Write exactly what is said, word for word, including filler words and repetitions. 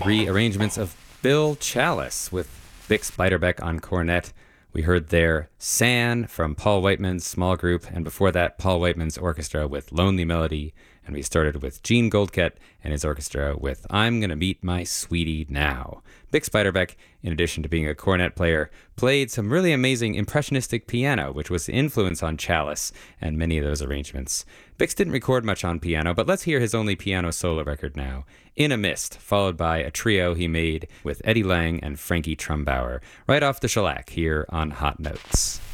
three arrangements of Bill Chalice with Bix Beiderbecke on cornet. We heard there San from Paul Whiteman's small group, and before that, Paul Whiteman's orchestra with Lonely Melody. And we started with Gene Goldkett and his orchestra with I'm Gonna Meet My Sweetie Now. Bix Beiderbecke, in addition to being a cornet player, played some really amazing impressionistic piano, which was the influence on Chalice and many of those arrangements. Bix didn't record much on piano, but let's hear his only piano solo record now, In a Mist, followed by a trio he made with Eddie Lang and Frankie Trumbauer, right off the shellac here on Hot Notes.